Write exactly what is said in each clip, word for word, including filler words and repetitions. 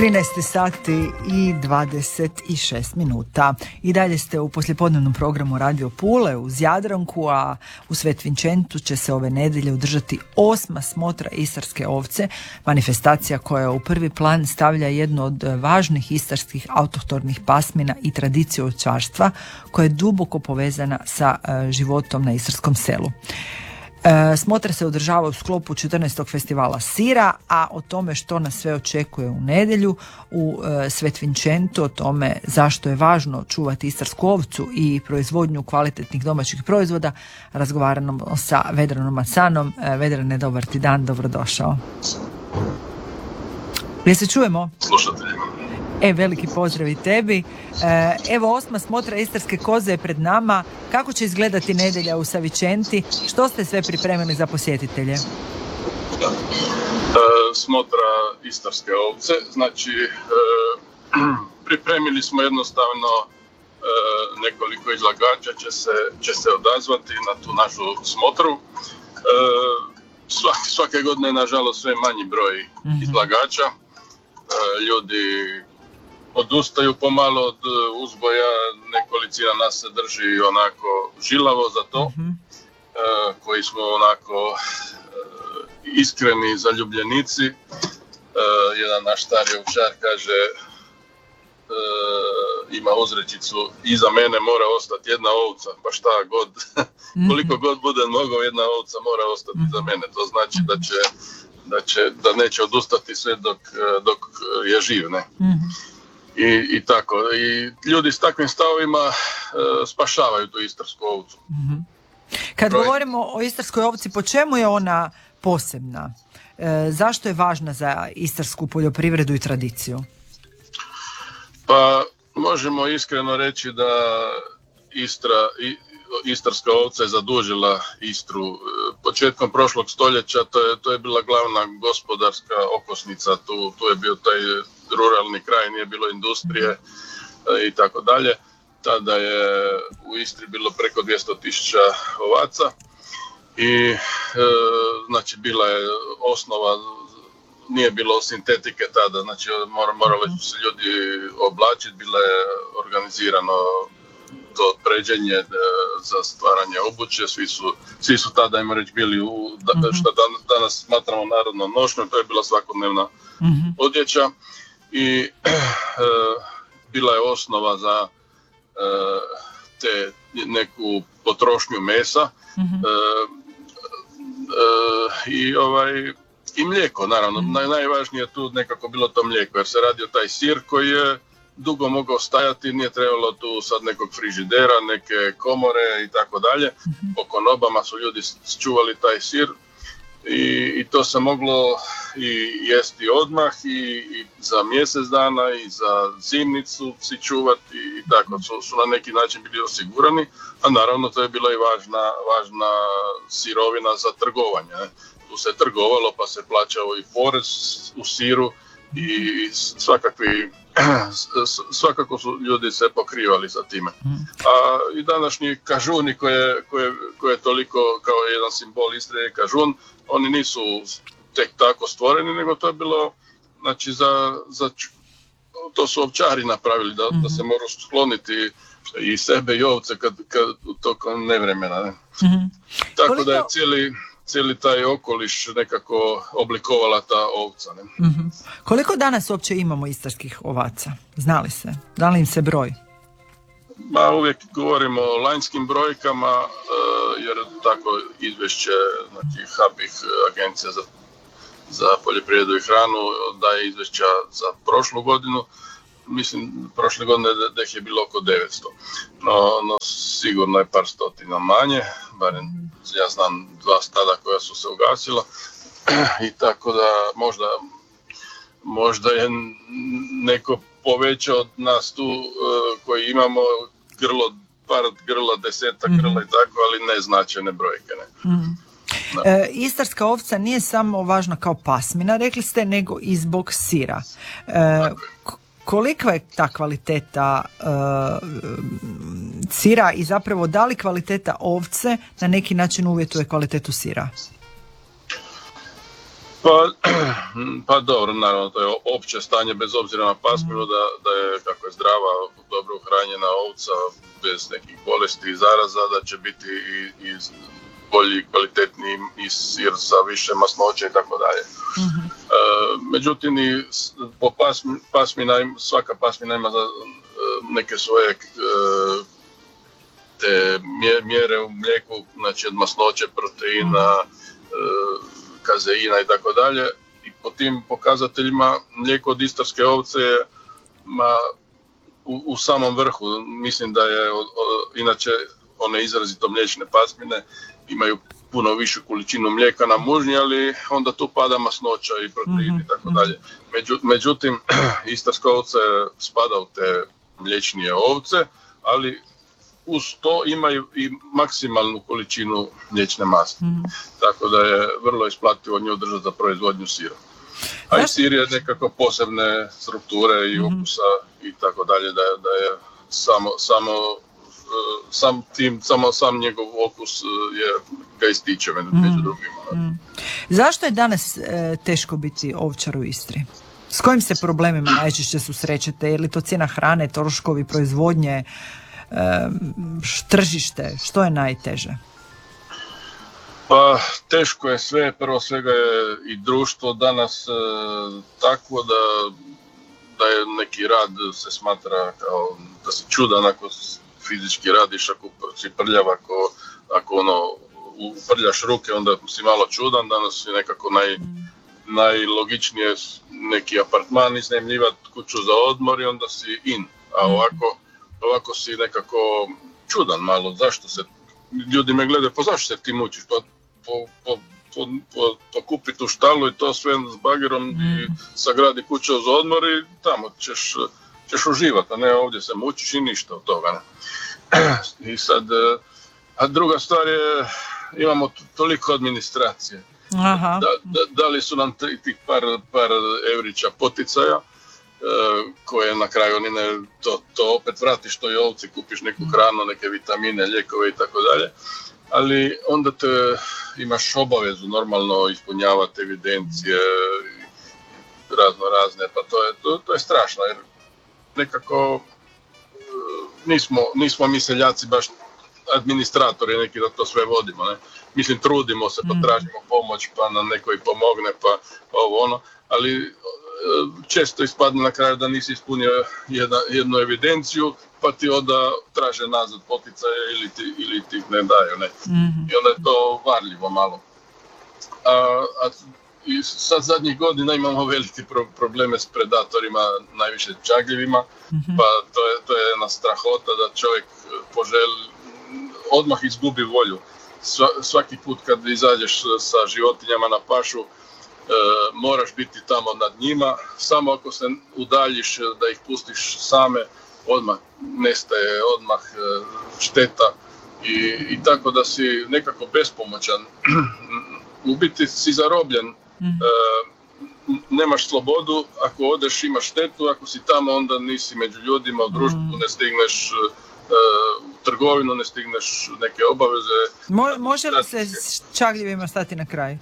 trinaest sati i dvadeset šest minuta. I dalje ste u poslijepodnevnom programu Radio Pule uz Jadranku, a u Svet Vincentu će se ove nedjelje održati osma smotra istarske ovce, manifestacija koja u prvi plan stavlja jednu od važnih istarskih autohtonih pasmina i tradiciju ovčarstva koja je duboko povezana sa životom na istarskom selu. Smotra se održava u sklopu četrnaestog festivala sira, a o tome što nas sve očekuje u nedjelju u Svet Vincentu, o tome zašto je važno čuvati istarsku ovcu i proizvodnju kvalitetnih domaćih proizvoda, razgovaramo sa Vedranom Macanom. Vedrane, dobar ti dan, dobrodošao. Gdje se čujemo? Slušatelji. E, veliki pozdrav i tebi. Evo, osma smotra istarske koze je pred nama. Kako će izgledati nedjelja u Savicenti? Što ste sve pripremili za posjetitelje? Da. E, smotra istarske ovce. Znači, e, pripremili smo jednostavno e, nekoliko izlagača će se, će se odazvati na tu našu smotru. E, svake, svake godine, nažalost, sve manji broj mm-hmm. izlagača. E, ljudi odustaju pomalo od uzgoja, nekolicina nas se drži onako žilavo za to, mm-hmm. e, koji smo onako e, iskreni zaljubljenici. E, jedan naš stari ovčar kaže, e, ima uzrečicu, iza mene mora ostati jedna ovca, pa šta god, mm-hmm. koliko god bude mogao, jedna ovca mora ostati mm-hmm. za mene. To znači da će, da će, da neće odustati sve dok, dok je živ, ne? Mm-hmm. I, i tako. I ljudi s takvim stavovima e, spašavaju tu istarsku ovcu. Mm-hmm. Kad Projekt. govorimo o istarskoj ovci, po čemu je ona posebna? E, zašto je važna za istarsku poljoprivredu i tradiciju? Pa možemo iskreno reći da Istra, i, istarska ovca je zadužila Istru. Početkom prošlog stoljeća to je, to je bila glavna gospodarska okosnica, tu, tu je bio taj ruralni kraj, nije bilo industrije e, i tako dalje. Tada je u Istri bilo preko dvjesto tisuća ovaca i e, znači bila je osnova, nije bilo sintetike tada, znači mor, morali su se ljudi oblačiti, bilo je organizirano to pređenje e, za stvaranje obuće, svi su, svi su tada, ajmo reći, bili u, da, mm-hmm. što danas, danas smatramo narodnom nošnjom, to je bila svakodnevna mm-hmm. odjeća i e, bila je osnova za e, te neku potrošnju mesa mm-hmm. e, e, i ovaj i mlijeko, naravno. Mm-hmm. Naj, najvažnije je tu nekako bilo to mlijeko, jer se radio taj sir koji je dugo mogao stajati, nije trebalo tu sad nekog frižidera, neke komore i tako dalje. Po konobama su ljudi čuvali taj sir i, i to se moglo i jesti odmah i, i za mjesec dana i za zimnicu si čuvati i tako su, su na neki način bili osigurani, a naravno to je bila i važna, važna sirovina za trgovanje. Ne? Tu se trgovalo pa se plaćao i porez u siru i svakakvi svakako su ljudi se pokrivali za time. A i današnji kažuni koje, koje, koje je toliko kao jedan simbol Istre je kažun, oni nisu tek tako stvoreni, nego to je bilo, znači za, za to su ovčari napravili da, mm-hmm. da se moraju skloniti i sebe i ovce kad, kad tokom nevremena. Ne? Mm-hmm. Tako koliko... da je cijeli cijeli taj okoliš nekako oblikovala ta ovca. Ne? Mm-hmm. Koliko danas uopće imamo istarskih ovaca? Znali se? Da li im se broj? Ma, uvijek govorimo o lanjskim brojkama, uh, jer tako izvješće, znači H A B I H, Agencija za, za poljoprivredu i hranu, daje izvješća za prošlu godinu. Mislim, prošle godine da ih je bilo oko devetsto. No, no sigurno je par stotina manje, barem ja znam dva stada koja su se ugasila. I tako da možda, možda je neko povećao od nas tu uh, koji imamo grlo, par grla, deseta grla mm-hmm. i tako, ali ne značajne brojke. Ne. Mm-hmm. E, istarska ovca nije samo važna kao pasmina, rekli ste, nego i zbog sira. E, kolika je ta kvaliteta uh, sira i zapravo da li kvaliteta ovce na neki način uvjetuje kvalitetu sira? Pa, pa dobro, naravno, to je opće stanje bez obzira na pasminu, da, da je kako je zdrava, dobro uhranjena ovca bez nekih bolesti i zaraza, da će biti i, i bolji, kvalitetniji i sir sa više masnoće i tako dalje. Mm-hmm. E, međutim, i po pasmi, pasmina, svaka pasmina ima za, neke svoje e, te mjere u mlijeku, znači od masnoće, proteina, e, kazeina i tako dalje, i po tim pokazateljima mlijeko od istarske ovce je ma, u, u samom vrhu. Mislim da je o, o, inače one izrazito mliječne pasmine imaju puno višu količinu mlijeka na mužnji, ali onda tu pada masnoća i protein i tako dalje. Među, međutim, istarska ovca spada u te mliječnije ovce, ali uz to imaju i maksimalnu količinu mliječne masti. Mm. Tako da je vrlo isplativo nju držati za proizvodnju sira. A i sir je nekako posebne strukture i okusa mm. i tako dalje, da je, da je samo, samo, sam tim, samo sam njegov okus je, ga ističe među mm. drugima. Mm. Zašto je danas e, teško biti ovčar u Istri? S kojim se problemima najčešće susrećete? Je li to cijena hrane, troškovi proizvodnje, tržište, što je najteže? Pa teško je sve, prvo svega je i društvo danas e, takvo da, da je neki rad se smatra kao da si čudan ako fizički radiš, ako si prljav, ako, ako ono uprljaš ruke, onda si malo čudan. Danas je nekako naj, najlogičnije neki apartman iznajmljivat, kuću za odmor i onda si in, a ovako ovako si nekako čudan malo, zašto se, ljudi me gledaju, pa zašto se ti mučiš, pa po, po, po, po, pokupi tu štalu i to sve s bagerom mm. i sagradi kuću za odmor i tamo ćeš, ćeš uživati, a ne ovdje se mučiš i ništa od toga. Ne? I sad, a druga stvar je, imamo toliko administracije. Aha. Da, da, da li su nam tih par, par evrića poticaja, koje na kraju ni ne, to, to opet vratiš toj ovci, kupiš neku hranu, neke vitamine, lijekove i tako dalje, ali onda te imaš obavezu normalno ispunjavati evidencije razno razne, pa to je, to, to je strašno, jer nekako nismo, nismo mi seljaci baš administratori neki da to sve vodimo, ne? Mislim, trudimo se, pa tražimo pomoć, pa nam neko i pomogne, pa ovo ono, ali često ispadne na kraju da nisi ispunio jedna, jednu evidenciju, pa ti onda traže nazad poticaje ili ti, ili ti ne daju, ne. Mm-hmm. I onda je to varljivo malo. A, a i sad zadnjih godina imamo velike pro, probleme s predatorima, najviše čagljivima, mm-hmm. pa to je, to je jedna strahota da čovjek poželi, odmah izgubi volju. Sva, svaki put kad izađeš sa životinjama na pašu, E, moraš biti tamo nad njima, samo ako se udaljiš da ih pustiš same, odmah nestaje, odmah e, šteta i, i tako da si nekako bespomoćan. U biti si zarobljen, e, nemaš slobodu, ako odeš imaš štetu, ako si tamo onda nisi među ljudima, u društvu ne stigneš u trgovinu, ne stigneš neke obaveze. Mo, može li se s čagljivima stati na kraj?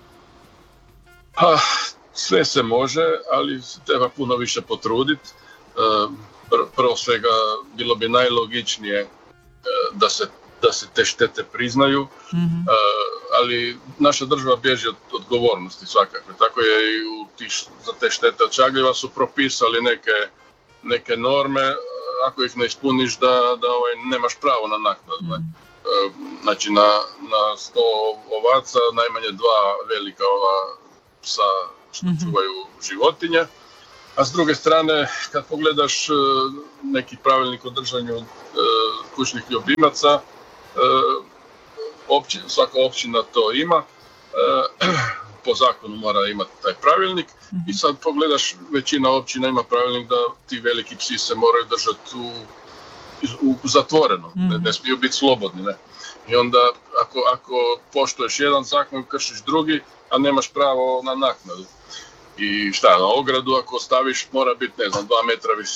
Pa, sve se može, ali se treba puno više potruditi. Prvo svega bilo bi najlogičnije da se, da se te štete priznaju, mm-hmm. ali naša država bježi od odgovornosti svakakve. Tako je i u tih, za te štete od čagljiva su propisali neke, neke norme, ako ih ne ispuniš da, da ovaj, nemaš pravo na naknadu. Mm-hmm. Znači na, na sto ovaca najmanje dva velika ova psa što mm-hmm. čuvaju životinje, a s druge strane kad pogledaš neki pravilnik o držanju e, kućnih ljubimaca, e, općina, svaka općina to ima, e, po zakonu mora imati taj pravilnik mm-hmm. i sad pogledaš, većina općina ima pravilnik da ti veliki psi se moraju držati u, u zatvoreno, mm-hmm. ne, ne smiju biti slobodni, ne. I onda ako, ako poštuješ jedan zakon, kršiš drugi, a nemaš pravo na naknadu. I šta, na ogradu ako staviš mora biti, ne znam, dva metra vis,